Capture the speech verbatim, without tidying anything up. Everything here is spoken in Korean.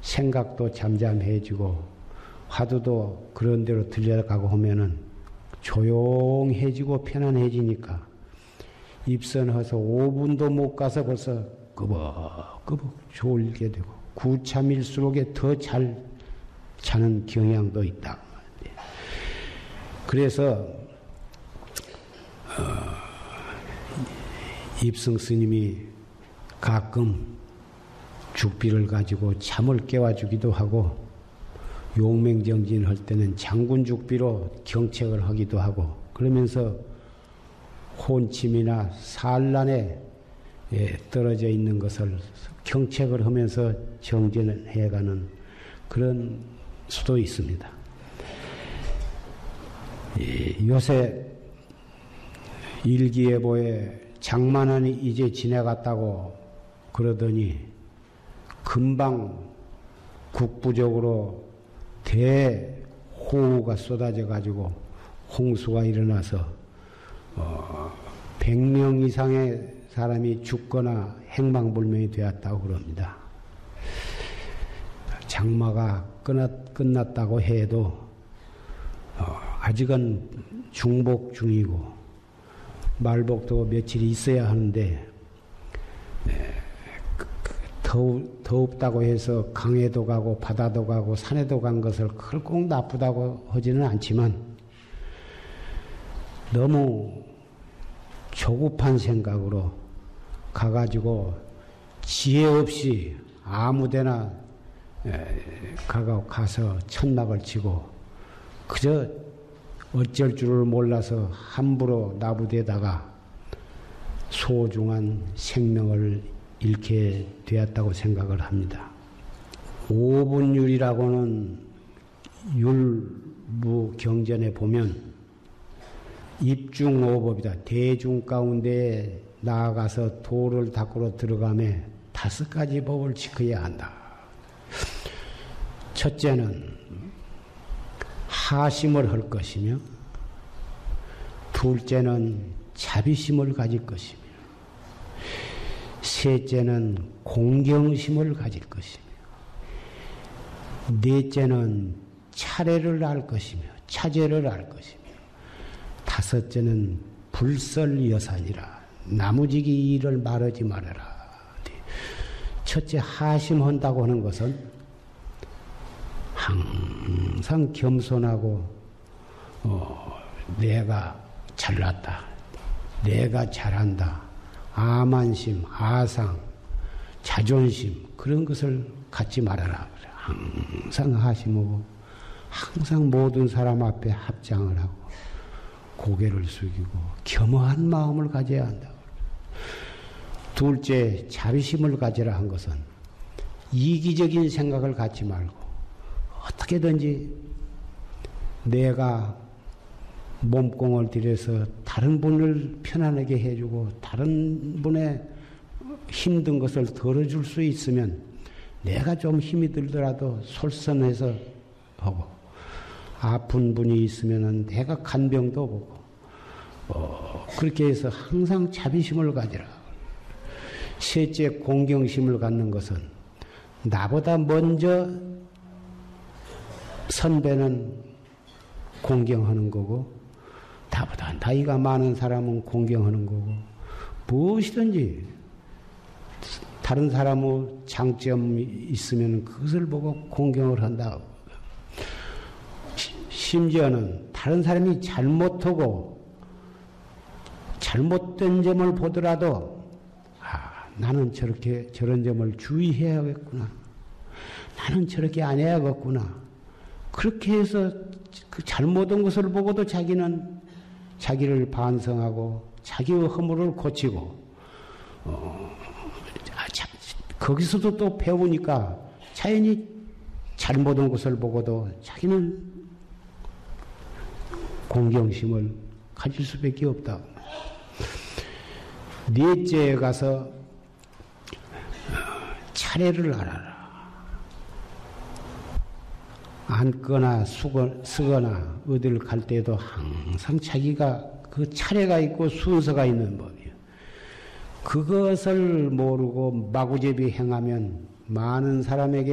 생각도 잠잠해지고 화두도 그런 대로 들려가고 하면은 조용해지고 편안해지니까 입선해서 오 분도 못 가서 벌써 끄벅끄벅 졸게 되고 구참일수록에 더 잘 자는 경향도 있다. 그래서 어, 입승 스님이 가끔 죽비를 가지고 잠을 깨워주기도 하고 용맹정진 할 때는 장군 죽비로 경책을 하기도 하고 그러면서 혼침이나 산란에 떨어져 있는 것을 경책을 하면서 정진을 해가는 그런 수도 있습니다. 요새 일기예보에 장만원이 이제 지나갔다고 그러더니 금방 국부적으로 대호우가 쏟아져 가지고 홍수가 일어나서 어, 백 명 이상의 사람이 죽거나 행방불명이 되었다고 그럽니다. 장마가 끝났, 끝났다고 해도 어, 아직은 중복 중이고 말복도 며칠 있어야 하는데 에, 더우, 더웁다고 해서 강에도 가고 바다도 가고 산에도 간 것을 그걸 꼭 나쁘다고 하지는 않지만 너무 조급한 생각으로 가가지고 지혜 없이 아무데나 가가 가서 천막을 치고 그저 어쩔 줄을 몰라서 함부로 나부대다가 소중한 생명을 잃게 되었다고 생각을 합니다. 오분율이라고는 율무경전에 보면 입중오법이다. 대중 가운데 나아가서 도를 닦으러 들어가며 다섯 가지 법을 지켜야 한다. 첫째는 하심을 할 것이며 둘째는 자비심을 가질 것이며 셋째는 공경심을 가질 것이며 넷째는 차례를 알 것이며 차제를 알 것이며 다섯째는 불설여산이라 나무지기 일을 말하지 말아라. 첫째 하심한다고 하는 것은 항상 겸손하고 어, 내가 잘났다, 내가 잘한다, 아만심, 아상, 자존심 그런 것을 갖지 말아라. 항상 하심하고 항상 모든 사람 앞에 합장을 하고 고개를 숙이고 겸허한 마음을 가져야 한다. 둘째, 자비심을 가지라 한 것은 이기적인 생각을 갖지 말고 어떻게든지 내가 몸공을 들여서 다른 분을 편안하게 해주고 다른 분의 힘든 것을 덜어줄 수 있으면 내가 좀 힘이 들더라도 솔선해서 하고 아픈 분이 있으면 내가 간병도 보고 어, 그렇게 해서 항상 자비심을 가지라. 셋째, 공경심을 갖는 것은 나보다 먼저 선배는 공경하는 거고 나보다 나이가 많은 사람은 공경하는 거고 무엇이든지 다른 사람의 장점이 있으면 그것을 보고 공경을 한다. 심지어는 다른 사람이 잘못하고 잘못된 점을 보더라도 아, 나는 저렇게 저런 점을 주의해야겠구나. 나는 저렇게 안 해야겠구나. 그렇게 해서 그 잘못한 것을 보고도 자기는 자기를 반성하고 자기의 허물을 고치고 어, 자, 거기서도 또 배우니까 자연히 잘못한 것을 보고도 자기는 공경심을 가질 수밖에 없다. 넷째에 가서 차례를 알아라. 앉거나 수거, 쓰거나 어딜 갈 때도 항상 자기가 그 차례가 있고 순서가 있는 법이에요. 그것을 모르고 마구잡이 행하면 많은 사람에게